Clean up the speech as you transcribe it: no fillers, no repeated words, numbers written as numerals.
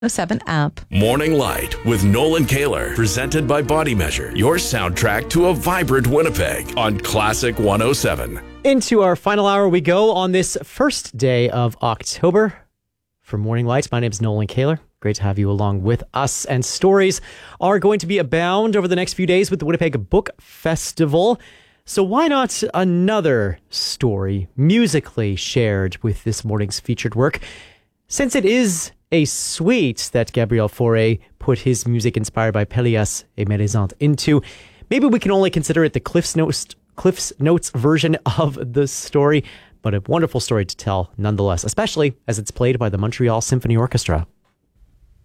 107 app. Morning Light with Nolan Kaler, presented by Body Measure, your soundtrack to a vibrant Winnipeg on Classic 107. Into our final hour we go on this first day of October. For Morning Light, my name is Nolan Kaler. Great to have you along with us. And stories are going to be abound over the next few days with the Winnipeg Book Festival. So why not another story musically shared with this morning's featured work? Since it is a suite that Gabriel Fauré put his music inspired by Pelléas et Mélisande into, maybe we can only consider it the Cliff's Notes version of the story, but a wonderful story to tell nonetheless, especially as it's played by the Montreal Symphony Orchestra.